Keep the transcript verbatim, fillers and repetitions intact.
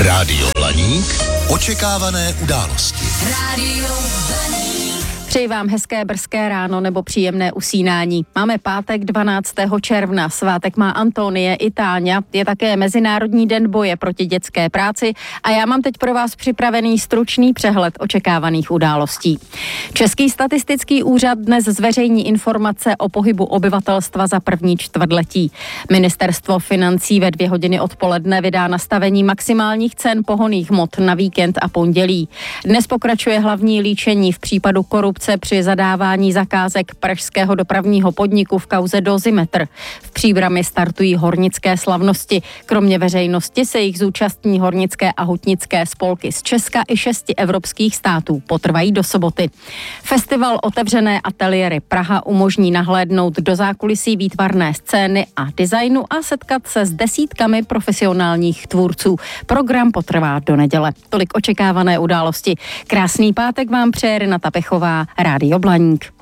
Rádio Blaník. Očekávané události. Rádio Blaník. Přeji vám hezké brzké ráno nebo příjemné usínání. Máme pátek dvanáctého června, svátek má Antonie i Táňa, je také Mezinárodní den boje proti dětské práci a já mám teď pro vás připravený stručný přehled očekávaných událostí. Český statistický úřad dnes zveřejní informace o pohybu obyvatelstva za první čtvrtletí. Ministerstvo financí ve dvě hodiny odpoledne vydá nastavení maximálních cen pohonných hmot na víkend a pondělí. Dnes pokračuje hlavní líčení v případu korupce při zadávání zakázek pražského dopravního podniku v kauze Dozimetr. V Příbrami startují hornické slavnosti. Kromě veřejnosti se jich zúčastní hornické a hutnické spolky z Česka i šesti evropských států. Potrvají do soboty. Festival Otevřené ateliéry Praha umožní nahlédnout do zákulisí výtvarné scény a designu a setkat se s desítkami profesionálních tvůrců. Program potrvá do neděle. Tolik očekávané události. Krásný pátek vám přeje Renata Pechová, Rádio Blaník.